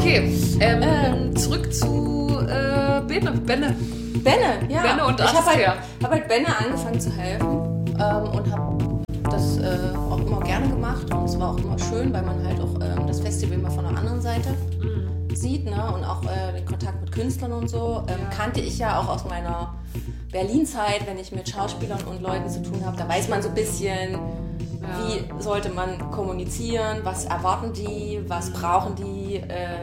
Okay, zurück zu Benne. Benne, ja. Benne und ich habe Astia. halt Benne angefangen zu helfen und habe das auch immer gerne gemacht. Und es war auch immer schön, weil man halt auch das Festival mal von der anderen Seite sieht, ne? Und auch den Kontakt mit Künstlern und so. Kannte ich ja auch aus meiner Berlin-Zeit, wenn ich mit Schauspielern und Leuten zu tun habe. Da weiß man so ein bisschen, wie sollte man kommunizieren, was erwarten die, was brauchen die,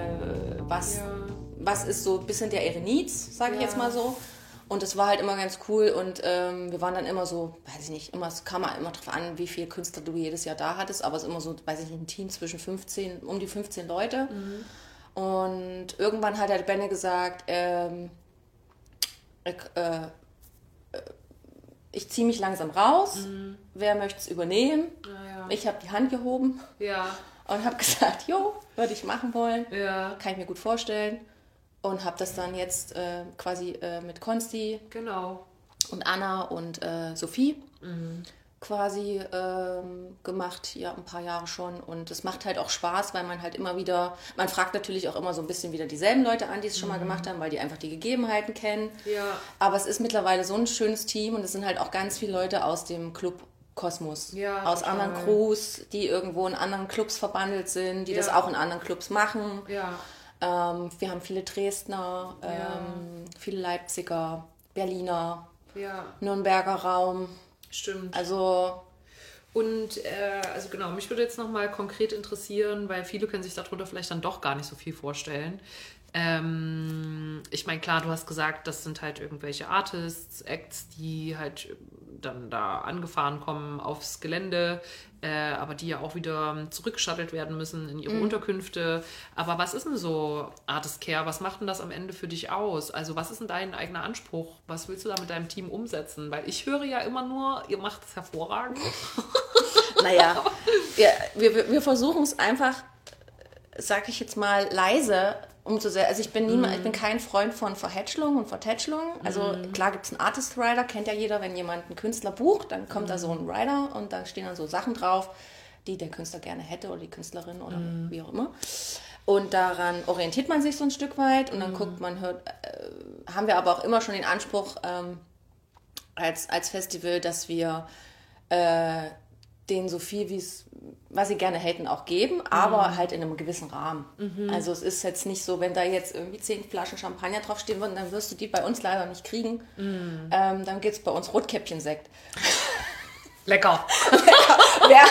was ist so ein bisschen der ihre Needs, sage ich jetzt mal so. Und das war halt immer ganz cool und wir waren dann immer so, weiß ich nicht, es kam immer drauf an, wie viele Künstler du jedes Jahr da hattest, aber es ist immer so, weiß ich nicht, ein Team zwischen um die 15 Leute. Und irgendwann hat der Benne gesagt, ich ziehe mich langsam raus, wer möchte es übernehmen? Ich habe die Hand gehoben und habe gesagt, jo, würde ich machen wollen, kann ich mir gut vorstellen. Und habe das dann jetzt quasi mit Konsti und Anna und Sophie quasi gemacht, ja, ein paar Jahre schon. Und es macht halt auch Spaß, weil man halt immer wieder, man fragt natürlich auch immer so ein bisschen wieder dieselben Leute an, die es schon mal gemacht haben, weil die einfach die Gegebenheiten kennen. Ja. Aber es ist mittlerweile so ein schönes Team und es sind halt auch ganz viele Leute aus dem Club Kosmos, aus anderen Crews, die irgendwo in anderen Clubs verbandelt sind, die das auch in anderen Clubs machen. Ja. Wir haben viele Dresdner, viele Leipziger, Berliner, Nürnberger Raum. Stimmt. Also genau, mich würde jetzt nochmal konkret interessieren, weil viele können sich darunter vielleicht dann doch gar nicht so viel vorstellen. Ich meine, klar, du hast gesagt, das sind halt irgendwelche Artists, Acts, die halt dann da angefahren kommen aufs Gelände, aber die ja auch wieder zurückgeschattelt werden müssen in ihre Unterkünfte. Aber was ist denn so Artist Care? Was macht denn das am Ende für dich aus? Also was ist denn dein eigener Anspruch? Was willst du da mit deinem Team umsetzen? Weil ich höre ja immer nur, ihr macht es hervorragend. Naja, wir versuchen es einfach, sag ich jetzt mal, leise umzusetzen. Also ich bin kein Freund von Verhätschlung und Vertätschlung. Also klar gibt es einen Artist Rider, kennt ja jeder, wenn jemand einen Künstler bucht, dann kommt da so ein Rider und da stehen dann so Sachen drauf, die der Künstler gerne hätte oder die Künstlerin oder wie auch immer. Und daran orientiert man sich so ein Stück weit und dann guckt man, haben wir aber auch immer schon den Anspruch als Festival, dass wir denen so viel, was sie gerne hätten, auch geben, aber halt in einem gewissen Rahmen. Also es ist jetzt nicht so, wenn da jetzt irgendwie 10 Flaschen Champagner draufstehen würden, dann wirst du die bei uns leider nicht kriegen. Dann gibt es bei uns Rotkäppchen-Sekt. Lecker. Ja.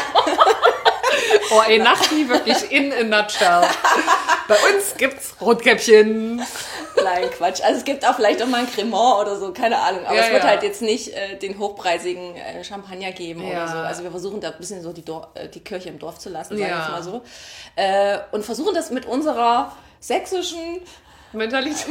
Oh, ey, Nachti wirklich in a nutshell. Bei uns gibt's Rotkäppchen. Nein, Quatsch. Also es gibt auch vielleicht auch mal ein Cremant oder so, keine Ahnung. Aber es wird halt jetzt nicht den hochpreisigen Champagner geben oder so. Also wir versuchen da ein bisschen so die Kirche im Dorf zu lassen, sage ich jetzt mal so. Und versuchen das mit unserer sächsischen Mentalität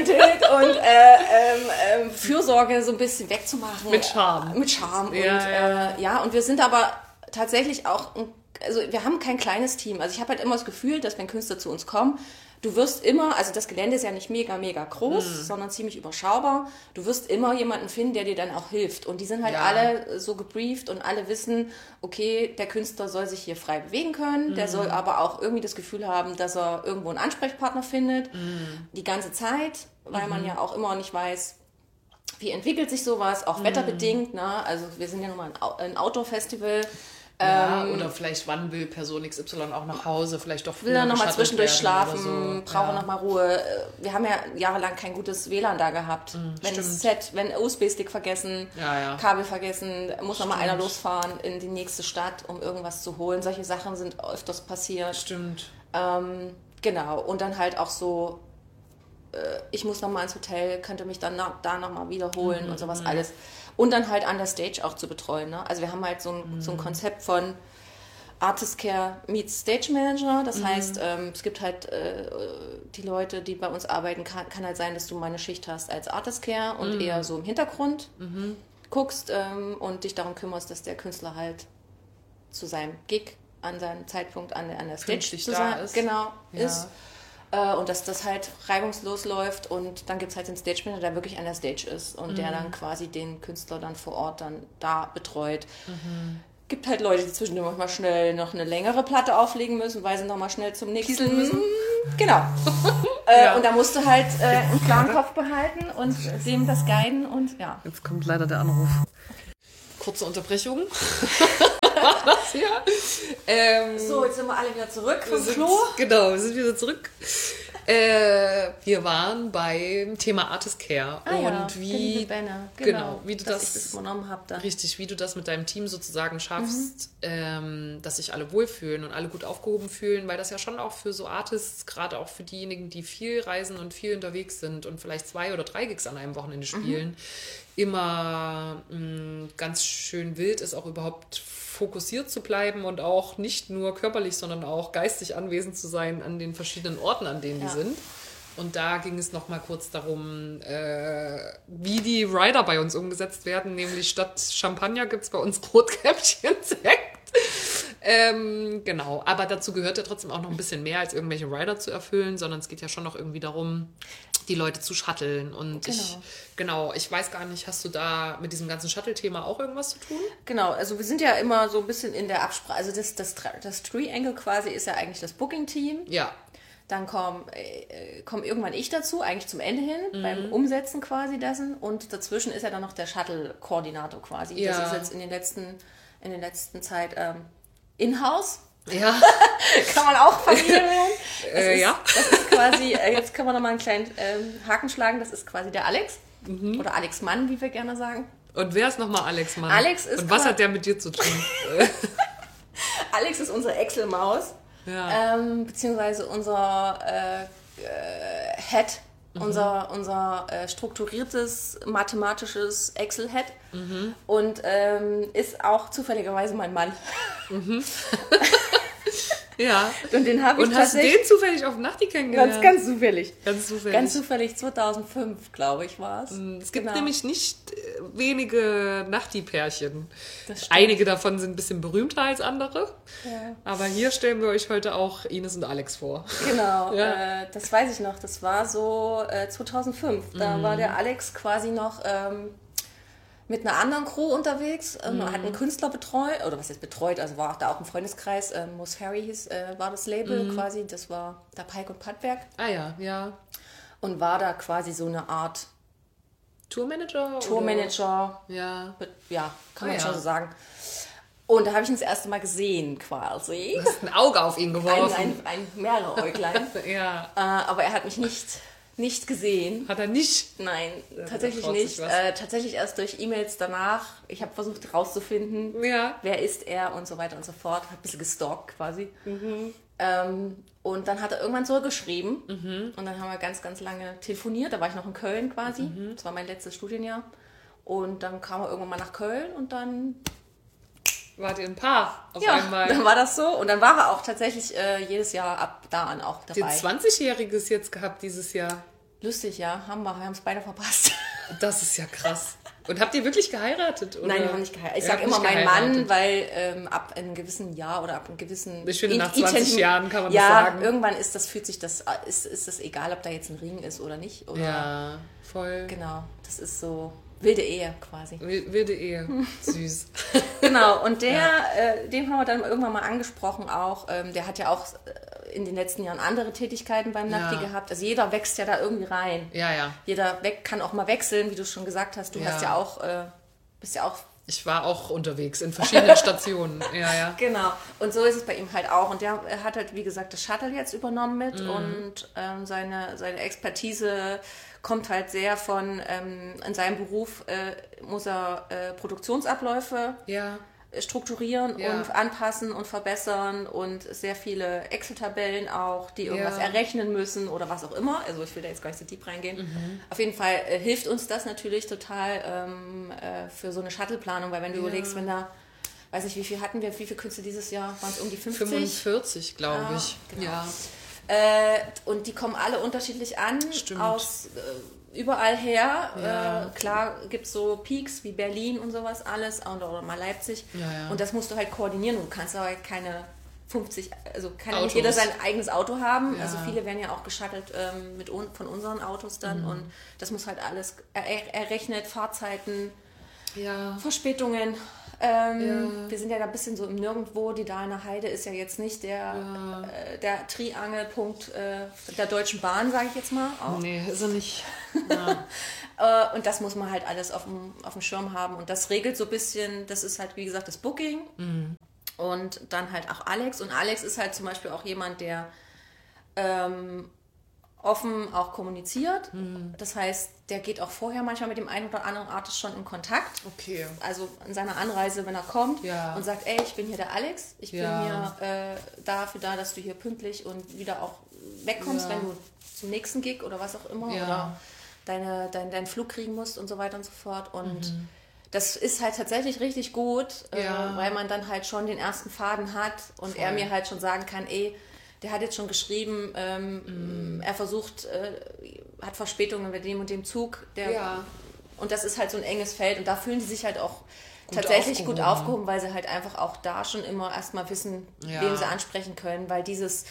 und Fürsorge so ein bisschen wegzumachen. Mit Charme. Und wir sind aber tatsächlich auch, also wir haben kein kleines Team. Also ich habe halt immer das Gefühl, dass wenn Künstler zu uns kommen, du wirst immer, also das Gelände ist ja nicht mega, mega groß, sondern ziemlich überschaubar. Du wirst immer jemanden finden, der dir dann auch hilft. Und die sind halt alle so gebrieft und alle wissen, okay, der Künstler soll sich hier frei bewegen können, der soll aber auch irgendwie das Gefühl haben, dass er irgendwo einen Ansprechpartner findet, die ganze Zeit, weil man ja auch immer nicht weiß, wie entwickelt sich sowas, auch wetterbedingt. Ne? Also wir sind ja nun mal ein Outdoor-Festival. Ja, oder vielleicht wann will Person XY auch nach Hause, vielleicht doch will er nochmal zwischendurch schlafen, so. Braucht nochmal Ruhe. Wir haben ja jahrelang kein gutes WLAN da gehabt. Wenn USB-Stick vergessen, Kabel vergessen, muss nochmal einer losfahren in die nächste Stadt, um irgendwas zu holen. Solche Sachen sind öfters passiert. Stimmt. Genau, und dann halt auch so, ich muss nochmal ins Hotel, könnte mich dann da nochmal wiederholen und sowas alles. Und dann halt an der Stage auch zu betreuen. Ne? Also wir haben halt so ein Konzept von Artist Care meets Stage Manager. Das heißt, es gibt halt die Leute, die bei uns arbeiten, kann halt sein, dass du mal eine Schicht hast als Artist Care und eher so im Hintergrund guckst und dich darum kümmerst, dass der Künstler halt zu seinem Gig an seinem Zeitpunkt an der Stage ist. Ist. Und dass das halt reibungslos läuft und dann gibt es halt den Stage Manager, der wirklich an der Stage ist und der dann quasi den Künstler dann vor Ort dann da betreut. Gibt halt Leute, die zwischendurch mal schnell noch eine längere Platte auflegen müssen, weil sie noch mal schnell zum nächsten müssen. Genau. Und da musst du halt einen klaren Kopf behalten und dem das guiden und ja. Jetzt kommt leider der Anruf. Kurze Unterbrechung. Das hier. So, jetzt sind wir alle wieder zurück vom Klo. Genau, wir sind wieder zurück. Wir waren beim Thema Artist Care und wie wie du das übernommen habe da. Richtig, wie du das mit deinem Team sozusagen schaffst, dass sich alle wohlfühlen und alle gut aufgehoben fühlen, weil das ja schon auch für so Artists, gerade auch für diejenigen, die viel reisen und viel unterwegs sind und vielleicht 2 oder 3 Gigs an einem Wochenende spielen, immer ganz schön wild ist, auch überhaupt fokussiert zu bleiben und auch nicht nur körperlich, sondern auch geistig anwesend zu sein an den verschiedenen Orten, an denen die sind. Und da ging es noch mal kurz darum, wie die Rider bei uns umgesetzt werden, nämlich statt Champagner gibt es bei uns Rotkäppchen-Sekt. Genau, aber dazu gehört ja trotzdem auch noch ein bisschen mehr, als irgendwelche Rider zu erfüllen, sondern es geht ja schon noch irgendwie darum, die Leute zu shutteln. Und ich weiß gar nicht, hast du da mit diesem ganzen Shuttle-Thema auch irgendwas zu tun? Genau, also wir sind ja immer so ein bisschen in der Absprache, also das Triangle quasi ist ja eigentlich das Booking-Team. Ja. Dann komm irgendwann ich dazu, eigentlich zum Ende hin, beim Umsetzen quasi dessen. Und dazwischen ist ja dann noch der Shuttle-Koordinator quasi. Ja. Das ist jetzt in der letzten Zeit in-house. Ja. Kann man auch Familie werden. Das ist quasi, jetzt können wir nochmal einen kleinen Haken schlagen, das ist quasi der Alex. Oder Alex Mann, wie wir gerne sagen. Und wer ist nochmal Alex Mann? Alex ist Und was hat der mit dir zu tun? Alex ist unsere Excel-Maus. Ja. Beziehungsweise unser Head, unser strukturiertes mathematisches Excel-Head und ist auch zufälligerweise mein Mann. Ja. Und den habe ich Und hast du den zufällig auf Nachti kennengelernt? Ganz zufällig. Ganz zufällig 2005, glaube ich, war es. Es gibt nämlich nicht wenige Nachti-Pärchen. Einige davon sind ein bisschen berühmter als andere. Ja. Aber hier stellen wir euch heute auch Ines und Alex vor. Genau, das weiß ich noch. Das war so 2005. Da war der Alex quasi noch mit einer anderen Crew unterwegs, hat einen Künstler betreut, oder was jetzt betreut, also war auch da auch im Freundeskreis, Moose Harry war das Label quasi, das war da Pike und Pattberg. Ah ja, ja. Und war da quasi so eine Art Tourmanager? Ja. Ja, kann man schon so sagen. Und da habe ich ihn das erste Mal gesehen quasi. Du hast ein Auge auf ihn geworfen. Ein mehrere Äuglein. Ja. Aber er hat mich nicht gesehen. Hat er nicht? Nein, tatsächlich nicht. Tatsächlich erst durch E-Mails danach. Ich habe versucht rauszufinden, wer ist er und so weiter und so fort. Habe ein bisschen gestalkt quasi. Und dann hat er irgendwann zurückgeschrieben. Und dann haben wir ganz, ganz lange telefoniert. Da war ich noch in Köln quasi. Das war mein letztes Studienjahr. Und dann kam er irgendwann mal nach Köln und dann... Wart ihr ein Paar auf einmal? Dann war das so. Und dann war er auch tatsächlich jedes Jahr ab da an auch dabei. Den 20-Jähriges jetzt gehabt dieses Jahr. Lustig, ja. Wir haben es beide verpasst. Das ist ja krass. Und habt ihr wirklich geheiratet? Oder? Nein, wir haben nicht geheiratet. Ich sage immer mein Mann, weil ab einem gewissen Jahr oder ab einem gewissen... Ich finde, nach 20 Jahren kann man das sagen. Ja, irgendwann ist das egal, ob da jetzt ein Ring ist oder nicht. Oder, ja, voll. Genau, das ist so... Wilde Ehe quasi. Wilde Ehe, süß. Genau, und dem haben wir dann irgendwann mal angesprochen auch. Der hat ja auch in den letzten Jahren andere Tätigkeiten beim Nafti gehabt. Also jeder wächst ja da irgendwie rein. Ja, ja. Jeder kann auch mal wechseln, wie du schon gesagt hast. Du bist ja auch... Ich war auch unterwegs in verschiedenen Stationen. Ja. Genau. Und so ist es bei ihm halt auch. Und der hat halt, wie gesagt, das Shuttle jetzt übernommen mit und seine Expertise kommt halt sehr von, in seinem Beruf muss er Produktionsabläufe strukturieren und anpassen und verbessern und sehr viele Excel-Tabellen auch, die irgendwas errechnen müssen oder was auch immer. Also ich will da jetzt gar nicht so deep reingehen. Auf jeden Fall hilft uns das natürlich total für so eine Shuttle-Planung, weil wenn du überlegst, wenn da, weiß nicht, wie viel Künstler dieses Jahr? Waren es um die 50? 45, glaube ich. Genau. Ja. Und die kommen alle unterschiedlich an, aus überall her. Ja. Klar gibt es so Peaks wie Berlin und sowas alles oder mal Leipzig. Ja. Und das musst du halt koordinieren. Du kannst aber halt keine 50, also kann nicht jeder sein eigenes Auto haben. Ja. Also viele werden ja auch geschuttelt von unseren Autos dann. Und das muss halt alles errechnet, Fahrzeiten, Verspätungen. Wir sind ja da ein bisschen so im Nirgendwo. Die Dahlemer Heide ist ja jetzt nicht der Triangelpunkt der Deutschen Bahn, sage ich jetzt mal. Auch. Nee, ist er nicht. Ja. Und das muss man halt alles auf dem Schirm haben. Und das regelt so ein bisschen, das ist halt, wie gesagt, das Booking. Mhm. Und dann halt auch Alex. Und Alex ist halt zum Beispiel auch jemand, der offen auch kommuniziert. Mhm. Das heißt, der geht auch vorher manchmal mit dem einen oder anderen Artist schon in Kontakt. Okay. Also in seiner Anreise, wenn er kommt und sagt, ey, ich bin hier der Alex, ich bin hier dafür da, dass du hier pünktlich und wieder auch wegkommst, wenn du zum nächsten Gig oder was auch immer oder deinen Flug kriegen musst und so weiter und so fort. Und das ist halt tatsächlich richtig gut, weil man dann halt schon den ersten Faden hat und er mir halt schon sagen kann, ey, der hat jetzt schon geschrieben, er versucht, hat Verspätungen bei dem und dem Zug. Und das ist halt so ein enges Feld. Und da fühlen die sich halt auch tatsächlich gut aufgehoben, weil sie halt einfach auch da schon immer erstmal wissen, wen sie ansprechen können. Weil dieses,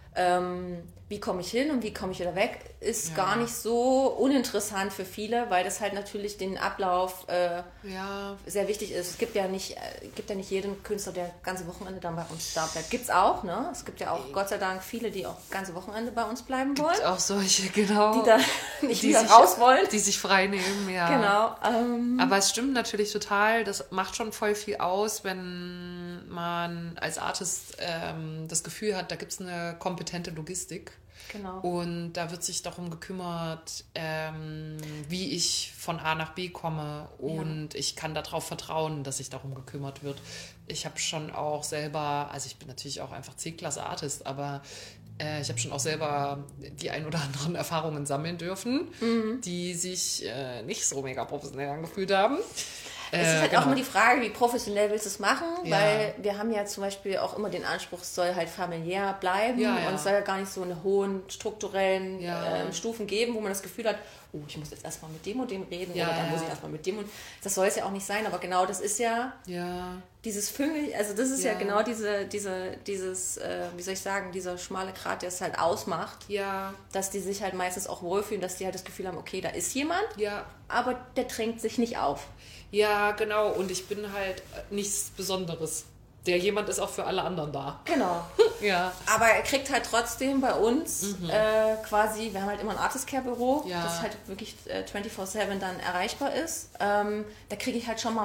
wie komme ich hin und wie komme ich wieder weg, ist gar nicht so uninteressant für viele, weil das halt natürlich den Ablauf sehr wichtig ist. Es gibt ja nicht jeden Künstler, der ganze Wochenende dann bei uns da bleibt. Gibt's auch, ne? Es gibt ja auch Gott sei Dank viele, die auch ganze Wochenende bei uns bleiben wollen. Gibt auch solche, genau. Die da nicht wieder raus wollen. Die sich frei nehmen, ja. Genau. Aber es stimmt natürlich total, das macht schon voll viel aus, wenn man als Artist das Gefühl hat, da gibt es eine kompetente Logistik. Genau. Und da wird sich darum gekümmert, wie ich von A nach B komme und ich kann darauf vertrauen, dass sich darum gekümmert wird. Ich habe schon auch selber, also ich bin natürlich auch einfach C-Klasse-Artist, aber ich habe schon auch selber die ein oder anderen Erfahrungen sammeln dürfen, die sich nicht so mega professionell angefühlt haben. Es ist halt auch immer die Frage, wie professionell willst du es machen, weil wir haben ja zum Beispiel auch immer den Anspruch, es soll halt familiär bleiben und es soll ja gar nicht so eine hohen strukturellen Stufen geben, wo man das Gefühl hat, oh, ich muss jetzt erstmal mit dem und dem reden oder dann muss ich erstmal mit dem und das soll es ja auch nicht sein, aber genau das ist dieses Füngel, also das ist ja genau dieses, wie soll ich sagen, dieser schmale Grat, der es halt ausmacht, dass die sich halt meistens auch wohlfühlen, dass die halt das Gefühl haben, okay, da ist jemand, aber der drängt sich nicht auf. Ja, genau. Und ich bin halt nichts Besonderes. Der jemand ist auch für alle anderen da. Genau. Aber er kriegt halt trotzdem bei uns quasi, wir haben halt immer ein Artist-Care-Büro, das halt wirklich 24/7 dann erreichbar ist. Da kriege ich halt schon mal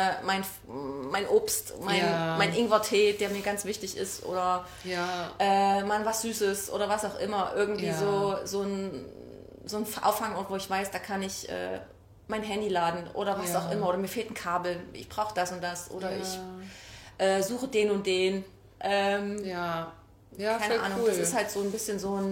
mein Obst, mein Ingwertee, der mir ganz wichtig ist oder mal was Süßes oder was auch immer. Irgendwie so ein Auffangort, wo ich weiß, da kann ich mein Handy laden oder was auch immer oder mir fehlt ein Kabel, ich brauche das und das oder ich suche den und den. Keine Ahnung, cool. Das ist halt so ein bisschen so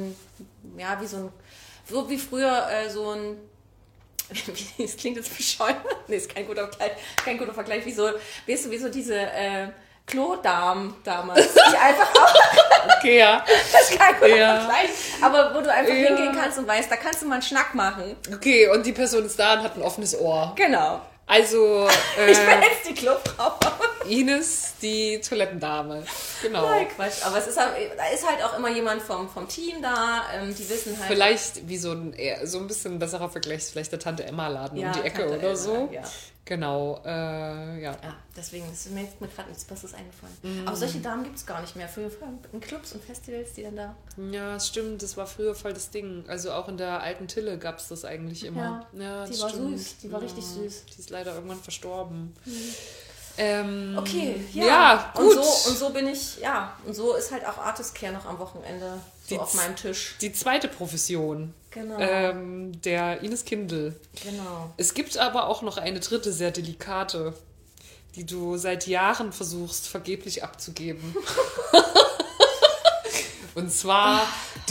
wie früher so ein, es klingt jetzt bescheuert, nee, ist kein guter Vergleich, wie so diese Klodamen damals, die einfach auch, okay, das ist kein guter Vergleich, aber wo du einfach hingehen kannst und weißt, da kannst du mal einen Schnack machen. Okay, und die Person ist da und hat ein offenes Ohr. Genau. Also, ich bin jetzt die Klofrau. Ines, die Toilettendame. Genau. Nein, Quatsch. Aber da ist halt auch immer jemand vom Team da. Die wissen halt. Vielleicht wie so ein bisschen besserer Vergleich, vielleicht der Tante Emma-Laden um die Ecke Tante oder Emma, so. Ja. Genau, deswegen ist mir gerade nichts Besseres eingefallen. Aber solche Damen gibt es gar nicht mehr. Früher in Clubs und Festivals, die dann da. Ja, stimmt, das war früher voll das Ding. Also auch in der alten Tille gab es das eigentlich immer. Ja, die war süß, die war richtig süß. Die ist leider irgendwann verstorben. Okay, gut. Und so bin ich, und so ist halt auch Artist Care noch am Wochenende so auf meinem Tisch. Die zweite Profession. Genau. Der Ines Kindl. Genau. Es gibt aber auch noch eine dritte, sehr delikate, die du seit Jahren versuchst, vergeblich abzugeben. Und zwar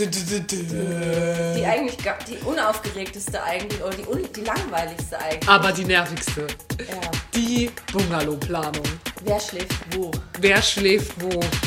die unaufgeregteste eigentlich oder die langweiligste eigentlich. Aber die nervigste. Ja. Die Bungalow-Planung. Wer schläft wo? Wer schläft wo?